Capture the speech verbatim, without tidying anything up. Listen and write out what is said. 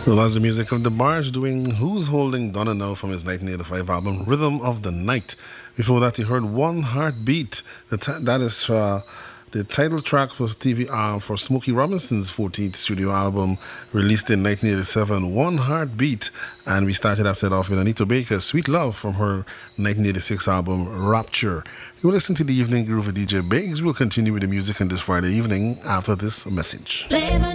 Well, that's the music of the Barge doing Who's Holding Donna Now from his nineteen eighty-five album Rhythm of the Night. Before that, you heard One Heartbeat. The ti- that is uh, the title track for Stevie uh, for Smokey Robinson's fourteenth studio album released in nineteen eighty-seven, One Heartbeat. And we started that set off with Anita Baker's Sweet Love from her nineteen eighty-six album Rapture. You're listening to the Evening Groove with D J Biggs. We'll continue with the music on this Friday evening after this message. Flavor